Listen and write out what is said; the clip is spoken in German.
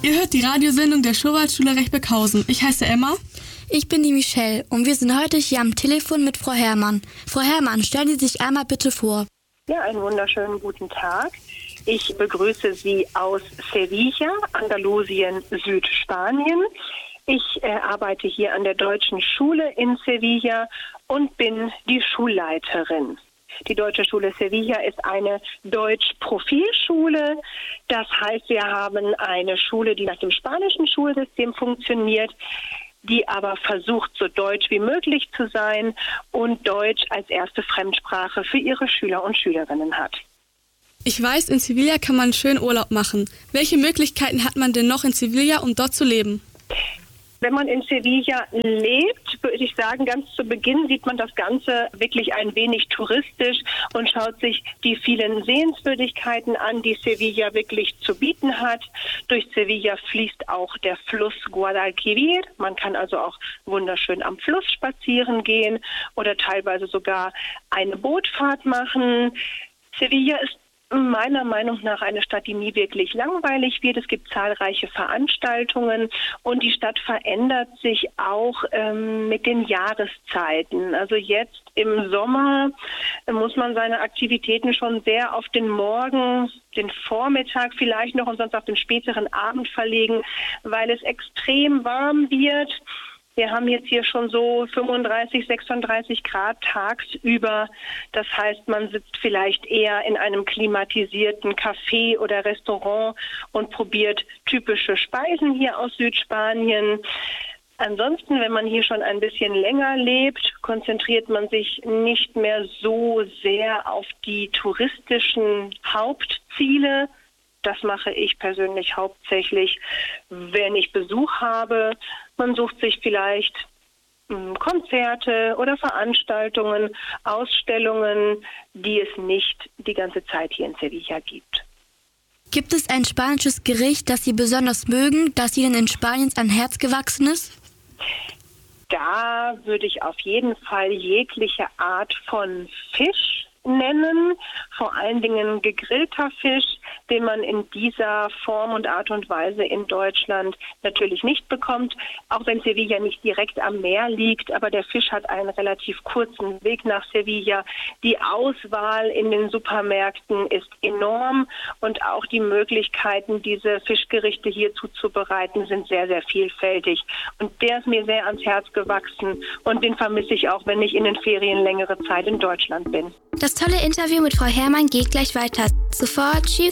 Ihr hört die Radiosendung der Schurwaldschule Rechbeckhausen. Ich heiße Emma. Ich bin die Michelle und wir sind heute hier am Telefon mit Frau Herrmann. Frau Herrmann, stellen Sie sich einmal bitte vor. Ja, einen wunderschönen guten Tag. Ich begrüße Sie aus Sevilla, Andalusien, Südspanien. Ich arbeite hier an der Deutschen Schule in Sevilla und bin die Schulleiterin. Die Deutsche Schule Sevilla ist eine Deutsch-Profilschule. Das heißt, wir haben eine Schule, die nach dem spanischen Schulsystem funktioniert, die aber versucht, so deutsch wie möglich zu sein und Deutsch als erste Fremdsprache für ihre Schüler und Schülerinnen hat. Ich weiß, in Sevilla kann man schön Urlaub machen. Welche Möglichkeiten hat man denn noch in Sevilla, um dort zu leben? Wenn man in Sevilla lebt, würde ich sagen, ganz zu Beginn sieht man das Ganze wirklich ein wenig touristisch und schaut sich die vielen Sehenswürdigkeiten an, die Sevilla wirklich zu bieten hat. Durch Sevilla fließt auch der Fluss Guadalquivir. Man kann also auch wunderschön am Fluss spazieren gehen oder teilweise sogar eine Bootfahrt machen. Sevilla ist meiner Meinung nach eine Stadt, die nie wirklich langweilig wird. Es gibt zahlreiche Veranstaltungen und die Stadt verändert sich auch mit den Jahreszeiten. Also jetzt im Sommer muss man seine Aktivitäten schon sehr auf den Morgen, den Vormittag vielleicht noch und sonst auf den späteren Abend verlegen, weil es extrem warm wird. Wir haben jetzt hier schon so 35, 36 Grad tagsüber. Das heißt, man sitzt vielleicht eher in einem klimatisierten Café oder Restaurant und probiert typische Speisen hier aus Südspanien. Ansonsten, wenn man hier schon ein bisschen länger lebt, konzentriert man sich nicht mehr so sehr auf die touristischen Hauptziele. Das mache ich persönlich hauptsächlich, wenn ich Besuch habe. Man sucht sich vielleicht Konzerte oder Veranstaltungen, Ausstellungen, die es nicht die ganze Zeit hier in Sevilla gibt. Gibt es ein spanisches Gericht, das Sie besonders mögen, das Ihnen in Spanien ans Herz gewachsen ist? Da würde ich auf jeden Fall jegliche Art von Fisch nennen, vor allen Dingen gegrillter Fisch, den man in dieser Form und Art und Weise in Deutschland natürlich nicht bekommt, auch wenn Sevilla nicht direkt am Meer liegt, aber der Fisch hat einen relativ kurzen Weg nach Sevilla. Die Auswahl in den Supermärkten ist enorm und auch die Möglichkeiten, diese Fischgerichte hier zuzubereiten, sind sehr, sehr vielfältig. Und der ist mir sehr ans Herz gewachsen und den vermisse ich auch, wenn ich in den Ferien längere Zeit in Deutschland bin. Das tolle Interview mit Frau Herrmann geht gleich weiter. Sofort, tschüss.